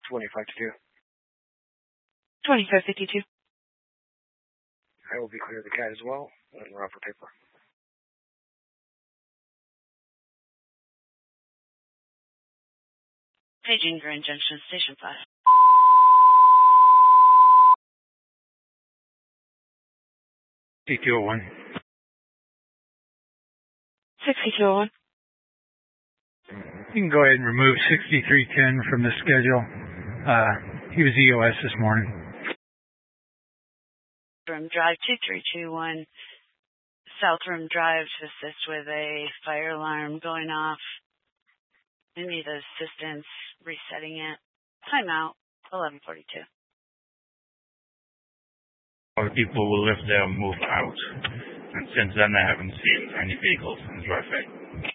2552. 2552. I will be clear of the CAT as well, and we're out for paper. Paging Grand Junction Station 5. 6201. 6201. You can go ahead and remove 6310 from the schedule. He was EOS this morning. Rim Drive 2321. South Rim Drive to assist with a fire alarm going off. We need assistance resetting it. Timeout, 11:42. Other people will lift their move out. And since then, I haven't seen any vehicles in traffic.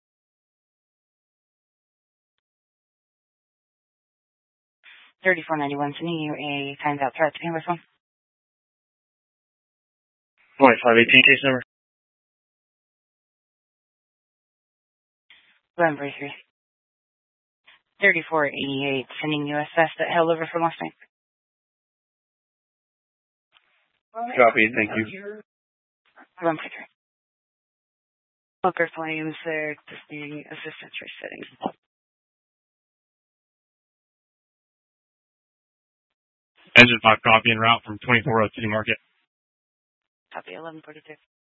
$34.91, sending you a timed out threat to canvas one. 2518 case number. 1143. 3488, sending USS that held over for Mustang. Copy, thank you. 1143. Bunker flames, they're just needing assistance resetting. Engine 5 copy en route from 24 City Market. Copy, 1142.